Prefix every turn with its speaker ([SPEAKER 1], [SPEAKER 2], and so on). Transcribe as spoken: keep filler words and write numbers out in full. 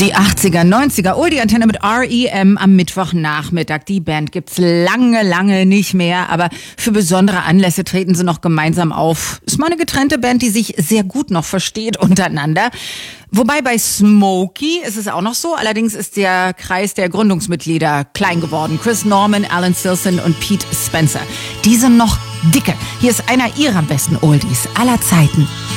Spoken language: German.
[SPEAKER 1] Die achtziger, neunziger, Oldie-Antenne mit R E M am Mittwochnachmittag. Die Band gibt's lange, lange nicht mehr, aber für besondere Anlässe treten sie noch gemeinsam auf. Ist mal eine getrennte Band, die sich sehr gut noch versteht untereinander. Wobei bei Smokey ist es auch noch so, allerdings ist der Kreis der Gründungsmitglieder klein geworden. Chris Norman, Alan Silson und Pete Spencer. Die sind noch dicke. Hier ist einer ihrer besten Oldies aller Zeiten.